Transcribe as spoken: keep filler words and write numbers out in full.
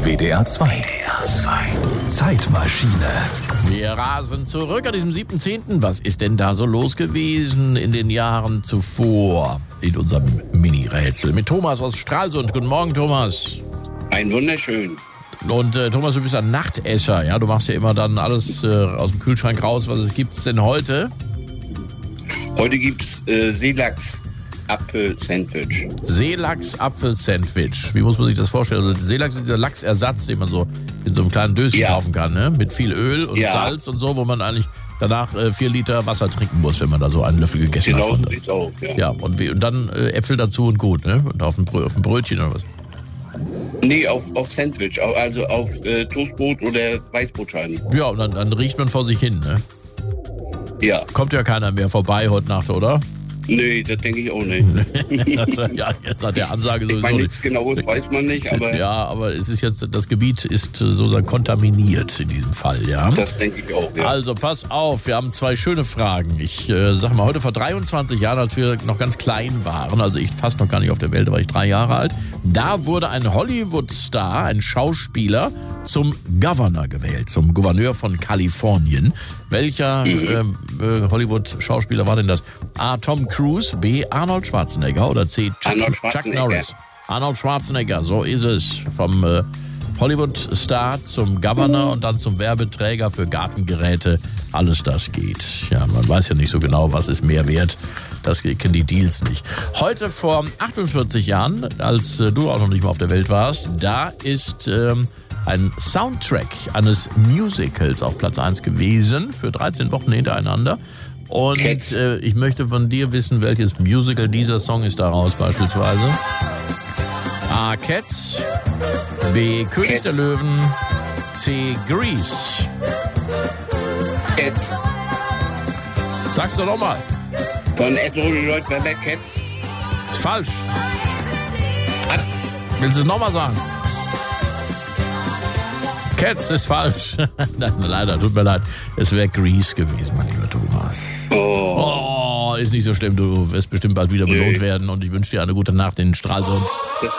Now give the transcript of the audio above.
W D R zwei. W D R zwei. Zeitmaschine. Wir rasen zurück an diesem siebten zehnten Was ist denn da so los gewesen in den Jahren zuvor in unserem Mini-Rätsel? Mit Thomas aus Stralsund. Guten Morgen, Thomas. Ein wunderschön. Und äh, Thomas, du bist ein Nachtesser, ja? Du machst ja immer dann alles äh, aus dem Kühlschrank raus. Was gibt's denn heute? Heute gibt's äh, Seelachs-Apfel-Sandwich. Seelachs-Apfel-Sandwich. Wie muss man sich das vorstellen? Also Seelachs ist dieser Lachsersatz, den man so in so einem kleinen Döschen Ja. kaufen kann, ne? Mit viel Öl und Ja. Salz und so, wo man eigentlich danach äh, vier Liter Wasser trinken muss, wenn man da so einen Löffel gegessen Genau hat. so sieht's aus, ja. Ja, und, wie, und dann äh, Äpfel dazu und gut, ne? Und auf ein, Brö- auf ein Brötchen oder was? Nee, auf, auf Sandwich, au- also auf äh, Toastbrot oder Weißbrotscheiben. Ja, und dann, dann riecht man vor sich hin, ne? Ja. Kommt ja keiner mehr vorbei heute Nacht, oder? Nee, das denke ich auch nicht. Also, ja, jetzt hat der Ansage Ich sowieso meine, nicht. nichts Genaues weiß man nicht, aber Ja, aber es ist jetzt, das Gebiet ist äh, sozusagen kontaminiert in diesem Fall, ja? das denke ich auch, ja. Also pass auf, wir haben zwei schöne Fragen. Ich äh, sag mal, heute vor dreiundzwanzig Jahren, als wir noch ganz klein waren, also ich fast noch gar nicht auf der Welt, da war ich drei Jahre alt, da wurde ein Hollywood-Star, ein Schauspieler, zum Governor gewählt, zum Gouverneur von Kalifornien. Welcher äh, äh, Hollywood-Schauspieler war denn das? A. Tom Cruise, B. Arnold Schwarzenegger oder C. Chuck, Arnold Chuck Schwarzenegger. Norris? Arnold Schwarzenegger, so ist es. Vom äh, Hollywood-Star zum Governor und dann zum Werbeträger für Gartengeräte. Alles das geht. Ja, man weiß ja nicht so genau, was ist mehr wert. Das kennen die Deals nicht. Heute vor achtundvierzig Jahren, als äh, du auch noch nicht mal auf der Welt warst, da ist ähm, ein Soundtrack eines Musicals auf Platz eins gewesen für dreizehn Wochen hintereinander. Und Cats. äh, ich möchte von dir wissen, welches Musical dieser Song ist daraus beispielsweise. A. Cats, B. König Cats. der Löwen, C. Grease. Cats. Sag's doch nochmal. Von Ed Lloyd Webber, Cats. Ist falsch. Hat. Willst du es nochmal sagen? Cats ist falsch. Nein, leider, tut mir leid. Es wäre Grease gewesen, mein lieber Thomas. Oh. Oh, ist nicht so schlimm. Du wirst bestimmt bald wieder Nee. belohnt werden und ich wünsche dir eine gute Nacht in Stralsund. Das